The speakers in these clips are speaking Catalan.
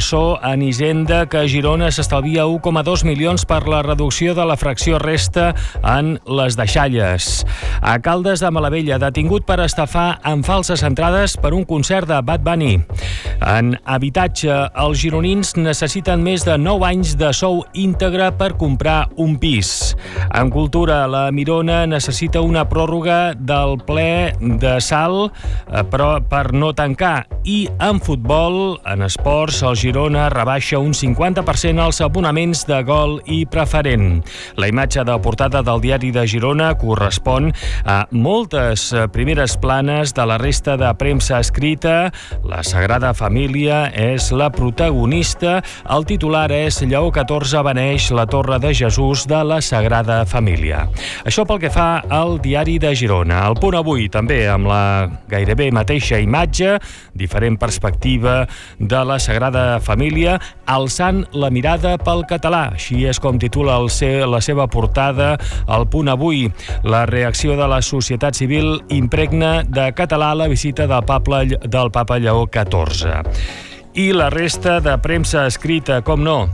ressò en Hisenda que a Girona s'estalvia 1,2 milions per la reducció de la fracció resta en les deixalles. A Caldes de Malavella, detingut per estafar amb falses entrades per un concert de Bad Bunny. En habitatge, els gironins necessiten més de 9 anys de sou íntegre per comprar un pis. En cultura, la Mirona necessita una pròrroga del ple de Salt, però per no tancar. I en futbol, en esports, el Girona rebaixa un 50% els abonaments de Gol i Preferent. La imatge de portada del diari de Girona correspon a moltes primeres planes de la resta de premsa escrita. La Sagrada Família és la protagonista. El titular és Lleó XIV beneix la Torre de Jesús de la Sagrada Família. Això pel que fa al diari de Girona. El Punt Avui també amb la gairebé mateixa imatge, diferent perspectiva de la Sagrada Família, alçant la mirada pel català. Així és com titula la seva portada El Punt Avui. La reacció de la societat civil impregna de català la visita del Papa Lleó XIV. I la resta de premsa escrita, com no.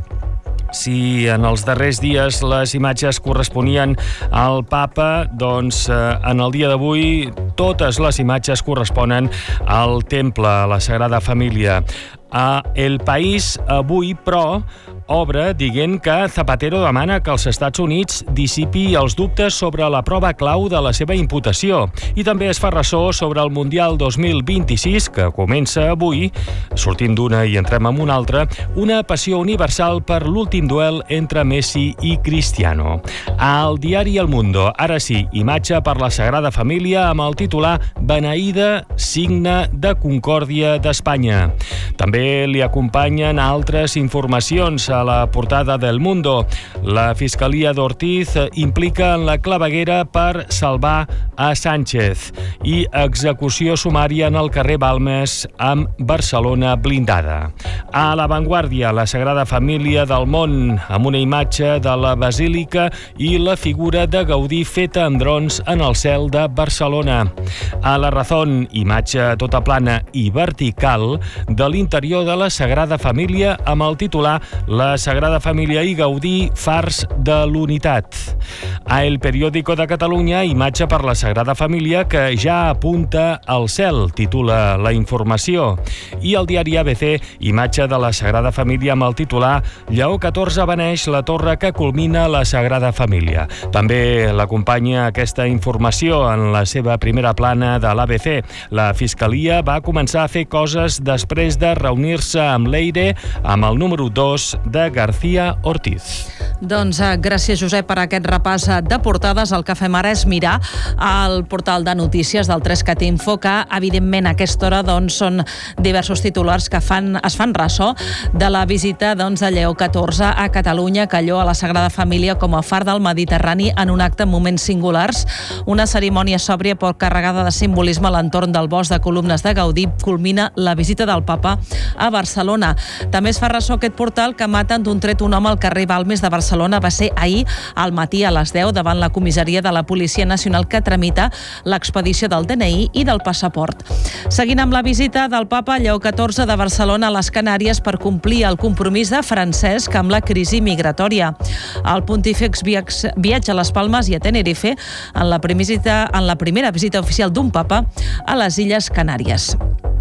Si en els darrers dies les imatges corresponien al Papa, doncs en el dia d'avui totes les imatges corresponen al temple, a la Sagrada Família. A El País avui, però, obre dient que Zapatero demana que els Estats Units dissipi els dubtes sobre la prova clau de la seva imputació. I també es fa ressò sobre el Mundial 2026, que comença avui, sortim d'una i entrem en una altra, una passió universal per l'últim duel entre Messi i Cristiano. Al diari El Mundo, ara sí, imatge per la Sagrada Família amb el titular Beneïda, signe de concòrdia d'Espanya. També li acompanyen altres informacions a la portada del Mundo. La Fiscalia d'Ortiz implica en la claveguera per salvar a Sánchez i execució sumària en el carrer Balmes amb Barcelona blindada. A La Vanguardia, la Sagrada Família del món amb una imatge de la Basílica i la figura de Gaudí feta amb drons en el cel de Barcelona. A La Razón, imatge tota plana i vertical de l'interior de la Sagrada Família amb el titular La Sagrada Família i Gaudí, fars de l'unitat. A El Periódico de Catalunya, imatge per la Sagrada Família que ja apunta al cel, titula la informació. I el diari ABC, imatge de la Sagrada Família amb el titular Lleó XIV beneix la torre que culmina la Sagrada Família. També l'acompanya aquesta informació en la seva primera plana de l'ABC. La Fiscalia va començar a fer coses després de reunir-se amb l'Eire amb el número 2 de García Ortiz. Doncs gràcies, Josep, per aquest repàs de portades. El que fem ara és mirar al portal de notícies del 3CAT-Info, que evidentment a aquesta hora són diversos titulars que es fan ressò de la visita de Lleó XIV a Catalunya, que allò a la Sagrada Família com a far del Mediterrani en un acte en moments singulars. Una cerimònia sòbria però carregada de simbolisme a l'entorn del bosc de columnes de Gaudí culmina la visita del Papa a Barcelona. També es fa ressò aquest portal que maten d'un tret un home al carrer Balmes de Barcelona. Va ser ahir al matí a les 10 davant la comissaria de la Policia Nacional que tramita l'expedició del DNI i del passaport. Seguint amb la visita del Papa Lleó XIV de Barcelona a les Canàries per complir el compromís de Francesc amb la crisi migratòria. El pontífex viatja a les Palmes i a Tenerife en la primera visita oficial d'un papa a les Illes Canàries.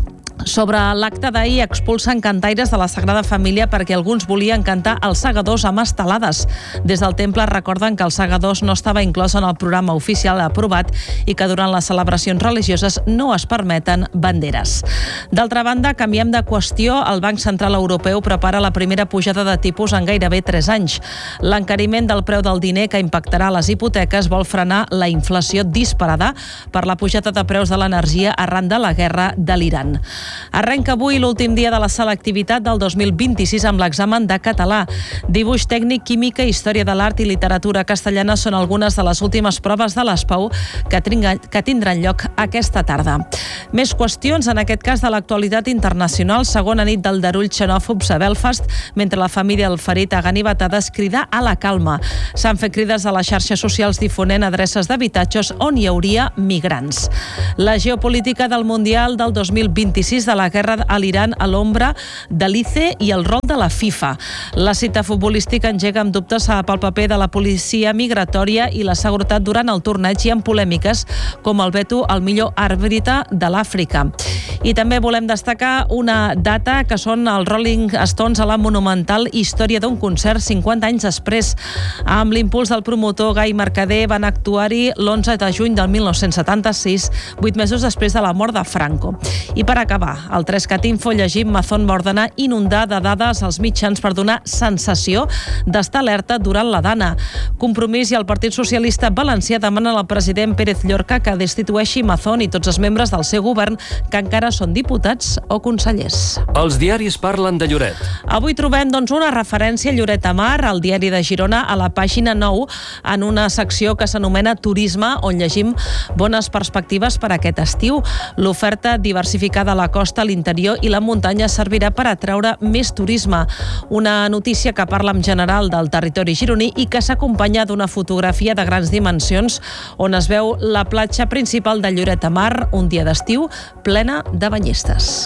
Sobre l'acte d'ahir, expulsen cantaires de la Sagrada Família perquè alguns volien cantar els segadors amb estelades. Des del temple recorden que els segadors no estava inclòs en el programa oficial aprovat i que durant les celebracions religioses no es permeten banderes. D'altra banda, canviem de qüestió. El Banc Central Europeu prepara la primera pujada de tipus en gairebé 3 anys. L'encariment del preu del diner que impactarà les hipoteques vol frenar la inflació disparada per la pujada de preus de l'energia arran de la guerra de l'Iran. Arrenca avui l'últim dia de la selectivitat del 2026 amb l'examen de català. Dibuix tècnic, química, història de l'art i literatura castellana són algunes de les últimes proves de l'ESPAU que tindran lloc aquesta tarda. Més qüestions, en aquest cas de l'actualitat internacional. Segona nit d'aldarulls xenòfobs a Belfast, mentre la família del ferit a ganivetades crida a la calma. S'han fet crides a les xarxes socials difonent adreces d'habitatges on hi hauria migrants. La geopolítica del Mundial del 2026 inicis de la guerra a l'Iran a l'ombra de l'ICE i el rol de la FIFA. La cita futbolística engega amb dubtes pel paper de la policia migratòria i la seguretat durant el torneig i amb polèmiques com el veto al millor àrbitre de l'Àfrica. I també volem destacar una data que són els Rolling Stones a la monumental història d'un concert 50 anys després. Amb l'impuls del promotor Gai Mercader van actuar-hi l'11 de juny del 1976, 8 mesos després de la mort de Franco. I per acabar, al 3CAT-Info llegim Mazón va ordenar inundar de dades als mitjans per donar sensació d'estar alerta durant la dana. Compromís i el Partit Socialista Valencià demanen al president Pérez Llorca que destitueixi Mazón i tots els membres del seu govern que encara són diputats o consellers. Els diaris parlen de Lloret. Avui trobem una referència a Lloret de Mar, al diari de Girona, a la pàgina 9, en una secció que s'anomena Turisme, on llegim bones perspectives per a aquest estiu. L'oferta diversificada a la costa, a l'interior i la muntanya servirà per atraure més turisme. Una notícia que parla en general del territori gironí i que s'acompanya d'una fotografia de grans dimensions on es veu la platja principal de Lloret de Mar, un dia d'estiu plena de banyistes.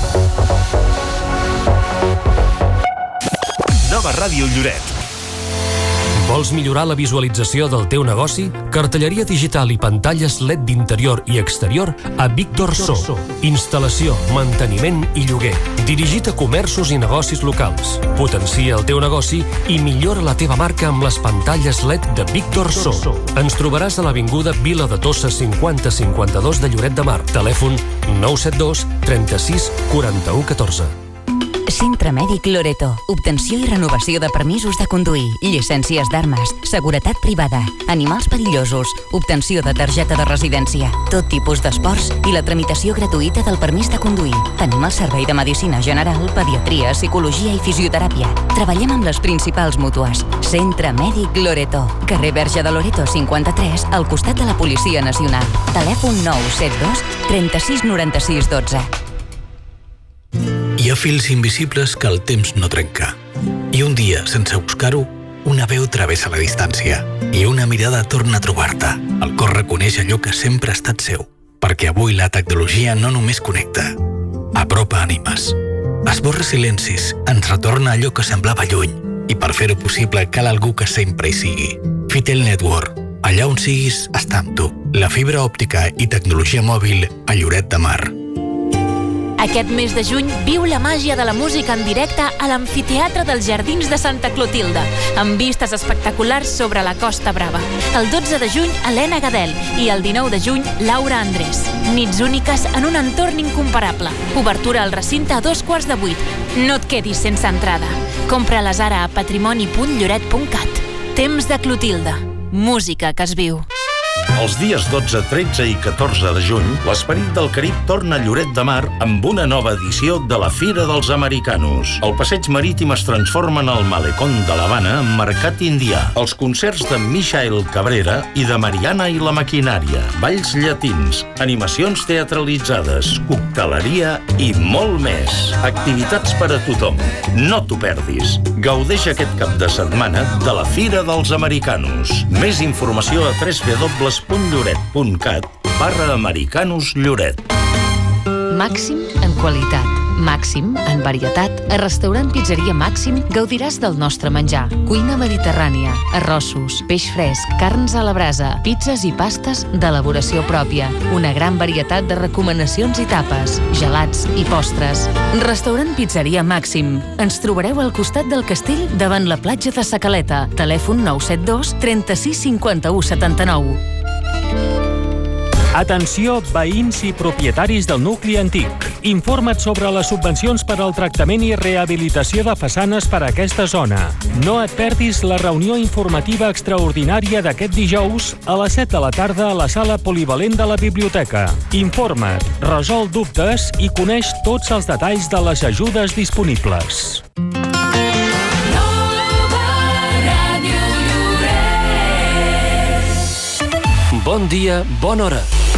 Nova Ràdio Lloret. Vols millorar la visualització del teu negoci? Cartelleria digital i pantalles LED d'interior i exterior a Víctor So. Instal·lació, manteniment i lloguer. Dirigit a comerços i negocis locals. Potencia el teu negoci i millora la teva marca amb les pantalles LED de Víctor So. Ens trobaràs a l'avinguda Vila de Tossa 5052 de Lloret de Mar. Telèfon 972 36 41 14. Centre Mèdic Loreto. Obtenció i renovació de permisos de conduir, llicències d'armes, seguretat privada, animals perillosos, obtenció de targeta de residència, tot tipus d'esports i la tramitació gratuïta del permís de conduir. Tenim el servei de medicina general, pediatria, psicologia i fisioteràpia. Treballem amb les principals mútues. Centre Mèdic Loreto. Carrer Verge de Loreto 53, al costat de la Policia Nacional. Telèfon 972 36 96 12. Hi ha fils invisibles que el temps no trenca. I un dia, sense buscar-ho, una veu travessa la distància i una mirada torna a trobar-te. El cor reconeix allò que sempre ha estat seu, perquè avui la tecnologia no només connecta, apropa ànimes. Esborra silencis, ens retorna allò que semblava lluny i per fer-ho possible cal algú que sempre hi sigui. Fitel Network. Allà on siguis, està amb tu. La fibra òptica i tecnologia mòbil a Lloret de Mar. Aquest mes de juny viu la màgia de la música en directe a l'Amfiteatre dels Jardins de Santa Clotilde, amb vistes espectaculars sobre la Costa Brava. El 12 de juny, Helena Gadel, i el 19 de juny, Laura Andrés. Nits úniques en un entorn incomparable. Obertura al recinte a 7:15. No et quedis sense entrada. Compra-les ara a patrimoni.lloret.cat. Temps de Clotilde. Música que es viu. Els dies 12, 13 i 14 de juny, l'Esperit del Carib torna a Lloret de Mar amb una nova edició de la Fira dels Americanos. El passeig marítim es transforma en el malecón de l'Havana amb mercat indià. Els concerts de Michael Cabrera i de Mariana i la Maquinària, balls llatins, animacions teatralitzades, cocteleria i molt més. Activitats per a tothom. No t'ho perdis. Gaudeix aquest cap de setmana de la Fira dels Americanos. Més informació a www.lloret.cat/Americanos Lloret. Màxim en qualitat, màxim en varietat. A Restaurant Pizzeria Màxim gaudiràs del nostre menjar. Cuina mediterrània, arrossos, peix fresc, carns a la brasa, pizzas i pastes d'elaboració pròpia. Una gran varietat de recomanacions i tapes, gelats i postres. Restaurant Pizzeria Màxim. Ens trobareu al costat del castell davant la platja de Sa Caleta. Telèfon 972 36 51 79. Atenció, veïns i propietaris del nucli antic. Informa't sobre les subvencions per al tractament i rehabilitació de façanes per a aquesta zona. No et perdis la reunió informativa extraordinària d'aquest dijous a les 7 de la tarda a la sala polivalent de la biblioteca. Informa't, resol dubtes i coneix tots els detalls de les ajudes disponibles. Bon dia, bona hora.